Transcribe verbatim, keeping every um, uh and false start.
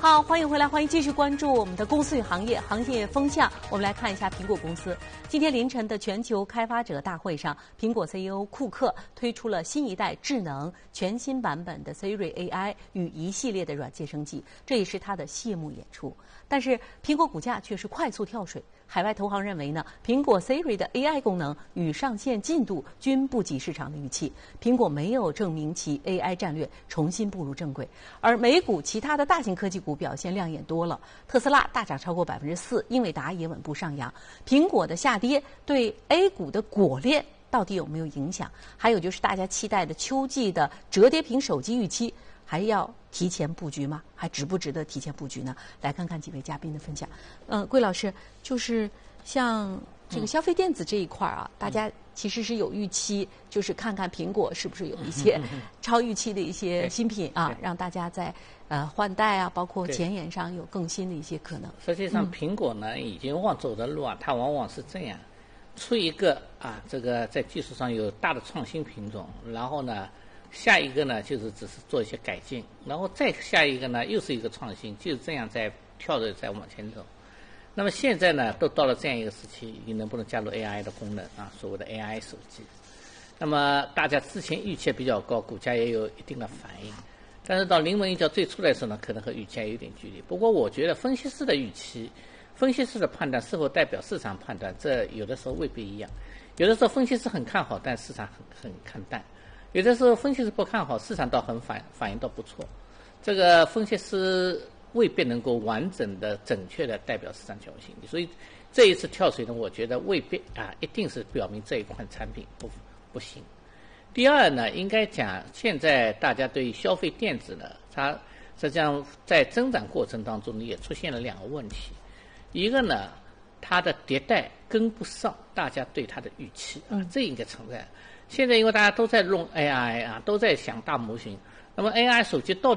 好，欢迎回来，欢迎继续关注我们的公司与行业行业风向。我们来看一下苹果公司。今天凌晨的全球开发者大会上，苹果 C E O 库克推出了新一代智能全新版本的 Siri A I 与一系列的软件升级，这也是他的谢幕演出。但是苹果股价却是快速跳水。海外投行认为呢，苹果 Siri 的 A I 功能与上线进度均不及市场的预期，苹果没有证明其 A I 战略重新步入正轨。而美股其他的大型科技股表现亮眼多了，特斯拉大涨超过百分之四，英伟达也稳步上扬。苹果的下跌对 A 股的果链到底有没有影响？还有就是大家期待的秋季的折叠屏手机预期，还要提前布局吗？还值不值得提前布局呢？来看看几位嘉宾的分享。嗯、呃，桂老师，就是像这个消费电子这一块啊，嗯、大家其实是有预期，就是看看苹果是不是有一些超预期的一些新品啊，让大家在呃换代啊，包括前沿上有更新的一些可能。 实际上，苹果呢、嗯、已经往走的路啊，它往往是这样，出一个啊，这个在技术上有大的创新品种，然后呢。下一个呢，就是只是做一些改进，然后再下一个呢，又是一个创新，就是这样在跳着在往前走。那么现在呢，都到了这样一个时期，你能不能加入 A I 的功能啊？所谓的 A I 手机。那么大家之前预期比较高，股价也有一定的反应，但是到临门一脚最初来说呢，可能和预期还有点距离。不过我觉得分析师的预期，分析师的判断是否代表市场判断，这有的时候未必一样。有的时候分析师很看好，但市场很很看淡。有的时候分析师不看好，市场倒很反反应倒不错，这个分析师未必能够完整的、准确的代表市场交易心理，所以这一次跳水呢，我觉得未必啊，一定是表明这一款产品不不行。第二呢，应该讲现在大家对消费电子呢，它实际上在增长过程当中也出现了两个问题，一个呢，它的迭代跟不上大家对它的预期啊，这应该存在。现在因为大家都在用 A I 啊，都在想大模型，那么 A I 手机到底